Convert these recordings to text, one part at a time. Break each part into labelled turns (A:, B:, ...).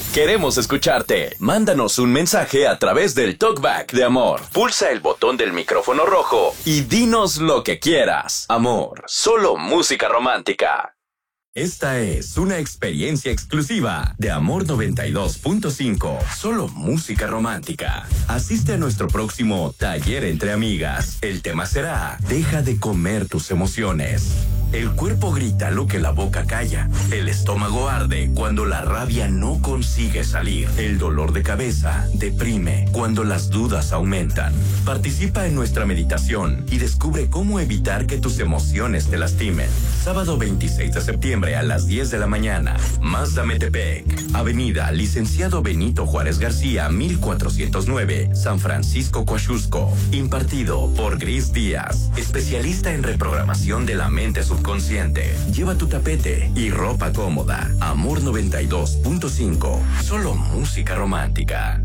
A: Queremos escucharte. Mándanos un mensaje a través del Talkback de Amor. Pulsa el botón del micrófono rojo y dinos lo que quieras. Amor, solo música romántica. Esta es una experiencia exclusiva de Amor 92.5. Solo música romántica. Asiste a nuestro próximo taller entre amigas. El tema será: deja de comer tus emociones. El cuerpo grita lo que la boca calla. El estómago arde cuando la rabia no consigue salir. El dolor de cabeza deprime cuando las dudas aumentan. Participa en nuestra meditación y descubre cómo evitar que tus emociones te lastimen. Sábado 26 de septiembre a las 10 de la mañana. Mazda Metepec, Avenida Licenciado Benito Juárez García, 1409, San Francisco, Coaxusco. Impartido por Gris Díaz, especialista en reprogramación de la mente subconsciente. Lleva tu tapete y ropa cómoda. Amor 92.5. Solo música romántica.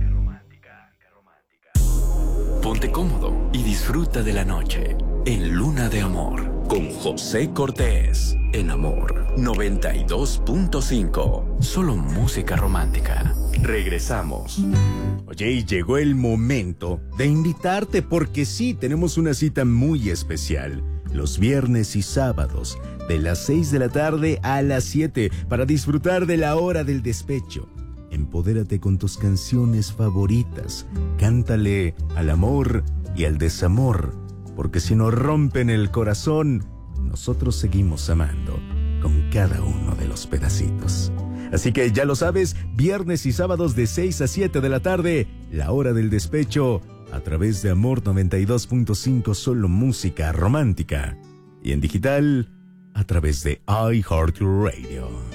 A: Ponte cómodo y disfruta de la noche en Luna de Amor con José Cortés en Amor 92.5. Solo música romántica. Regresamos.
B: Oye, y llegó el momento de invitarte porque sí, tenemos una cita muy especial. Los viernes y sábados, de las 6 de la tarde a las 7, para disfrutar de la hora del despecho. Empodérate con tus canciones favoritas. Cántale al amor y al desamor, porque si nos rompen el corazón, nosotros seguimos amando con cada uno de los pedacitos. Así que ya lo sabes, viernes y sábados de 6 a 7 de la tarde, la hora del despecho, a través de Amor 92.5, solo música romántica. Y en digital, a través de iHeartRadio.